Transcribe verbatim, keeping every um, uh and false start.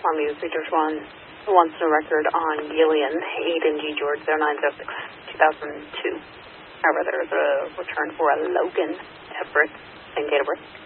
Farm News, Features one, who wants a record on Gillian, Aiden G. George, zero nine zero six, two thousand two. However, there is a return for a Logan Everett, same date of birth.